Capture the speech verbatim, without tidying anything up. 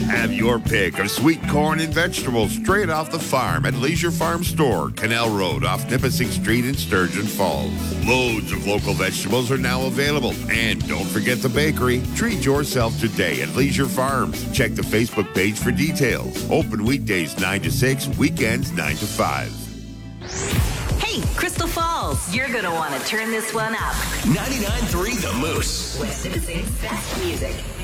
Have your pick of sweet corn and vegetables straight off the farm at Leisure Farm Store, Canal Road off Nipissing Street in Sturgeon Falls. Loads of local vegetables are now available. And don't forget the bakery. Treat yourself today at Leisure Farms. Check the Facebook page for details. Open weekdays nine to six, weekends nine to five. Hey, Crystal Falls, you're going to want to turn this one up. ninety-nine point three The Moose. West Nipissing's best music.